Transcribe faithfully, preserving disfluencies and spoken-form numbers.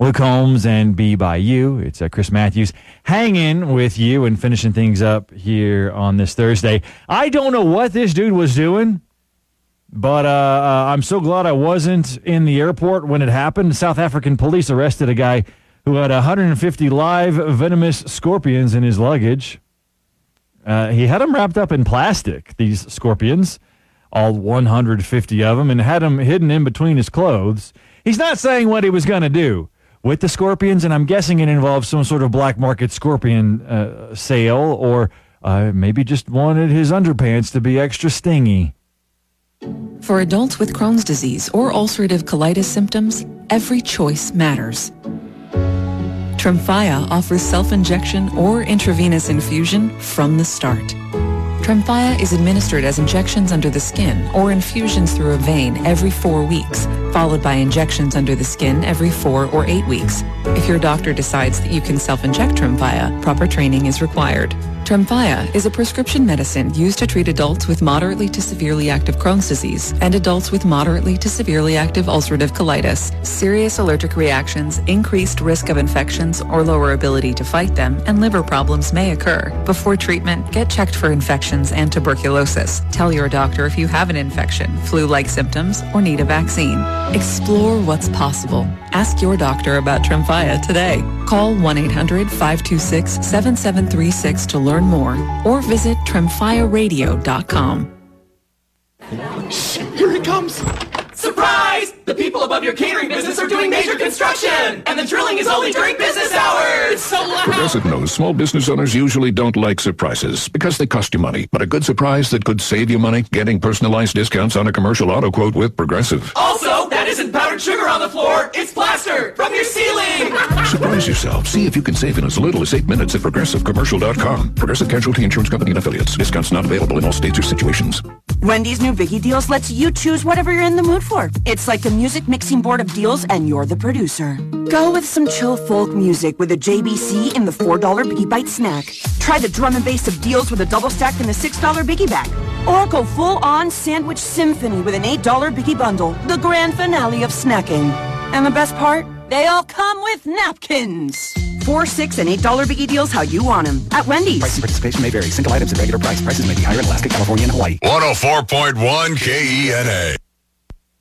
Luke Holmes and Be By You. It's uh, Chris Matthews hanging with you and finishing things up here on this Thursday. I don't know what this dude was doing, but uh, uh, I'm so glad I wasn't in the airport when it happened. South African police arrested a guy who had one hundred fifty live venomous scorpions in his luggage. Uh, he had them wrapped up in plastic, these scorpions, all one hundred fifty of them, and had them hidden in between his clothes. He's not saying what he was going to do with the scorpions, and I'm guessing it involves some sort of black market scorpion uh, sale, or uh, maybe just wanted his underpants to be extra stingy. For adults with Crohn's disease or ulcerative colitis symptoms, every choice matters. Tremfya offers self-injection or intravenous infusion from the start. Tremfya is administered as injections under the skin or infusions through a vein every four weeks, followed by injections under the skin every four or eight weeks. If your doctor decides that you can self-inject Tremfya, proper training is required. Tremfya is a prescription medicine used to treat adults with moderately to severely active Crohn's disease and adults with moderately to severely active ulcerative colitis. Serious allergic reactions, increased risk of infections or lower ability to fight them, and liver problems may occur. Before treatment, get checked for infections and tuberculosis. Tell your doctor if you have an infection, flu-like symptoms, or need a vaccine. Explore what's possible. Ask your doctor about Tremfya today. Call one eight hundred five two six seven seven three six to learn more, or visit tremfya radio dot com. Shh, here it comes! Surprise! The people above your catering business are doing major construction, and the drilling is only during business hours! So loud! Progressive knows small business owners usually don't like surprises because they cost you money. But a good surprise that could save you money? Getting personalized discounts on a commercial auto quote with Progressive. Also, that isn't powdered sugar on the floor, it's plaster from your ceiling! Surprise yourself. See if you can save in as little as eight minutes at progressive commercial dot com. Progressive Casualty Insurance Company and Affiliates. Discounts not available in all states or situations. Wendy's new Biggie Deals lets you choose whatever you're in the mood for. It's like a music mixing board of deals, and you're the producer. Go with some chill folk music with a J B C in the four dollar Biggie Bite snack. Try the drum and bass of deals with a double stack in the six dollar Biggie bag. Or go full-on sandwich symphony with an eight dollar Biggie bundle, the grand finale of snacking. And the best part? They all come with napkins. Four, six, and eight dollar Biggie Deals how you want them at Wendy's. Price and participation may vary. Single items at regular price. Prices may be higher in Alaska, California, and Hawaii. one oh four point one K E N A.